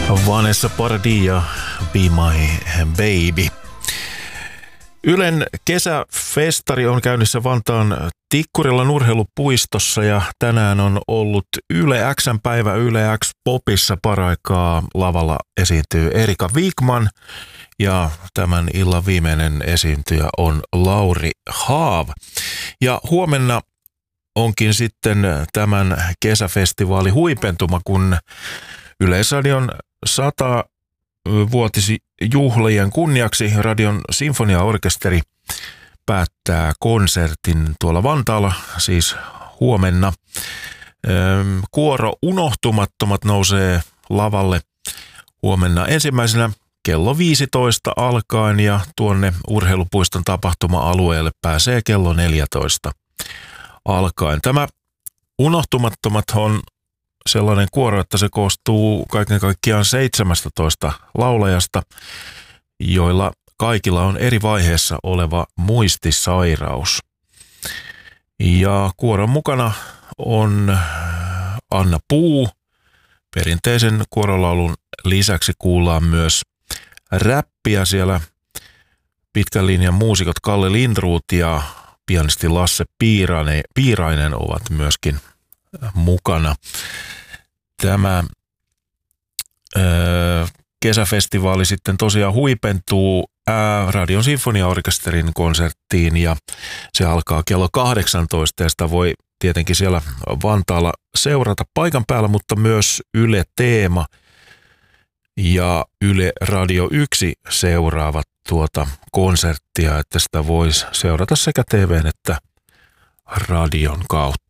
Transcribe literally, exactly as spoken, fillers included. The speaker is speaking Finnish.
Vanessa Paradis ja Be My Baby. Ylen kesäfestari on käynnissä Vantaan Tikkurilan urheilupuistossa ja tänään on ollut Yle X:n päivä Yle X Popissa paraikaa. Lavalla esiintyy Erika Wigman ja tämän illan viimeinen esiintyjä on Lauri Haav. Ja huomenna onkin sitten tämän kesäfestivaali huipentuma, kun Yleisradion satavuotisjuhlien kunniaksi Radion sinfoniaorkesteri päättää konsertin tuolla Vantaalla, siis huomenna. Kuoro Unohtumattomat nousee lavalle huomenna ensimmäisenä kello viisitoista alkaen ja tuonne urheilupuiston tapahtuma-alueelle pääsee kello neljätoista alkaen. Tämä Unohtumattomat on sellainen kuoro, että se koostuu kaiken kaikkiaan seitsemästätoista laulajasta, joilla kaikilla on eri vaiheessa oleva muistisairaus. Ja kuoron mukana on Anna Puu. Perinteisen kuorolaulun lisäksi kuullaan myös räppiä siellä. Pitkän linjan muusikot Kalle Lindroth ja pianisti Lasse Piirainen, Piirainen ovat myöskin mukana. Tämä ö, kesäfestivaali sitten tosiaan huipentuu ää, Radion sinfoniaorkesterin konserttiin ja se alkaa kello kahdeksantoista ja sitä voi tietenkin siellä Vantaalla seurata paikan päällä, mutta myös Yle Teema ja Yle Radio yksi seuraavat tuota konserttia, että sitä voisi seurata sekä T V:n että radion kautta.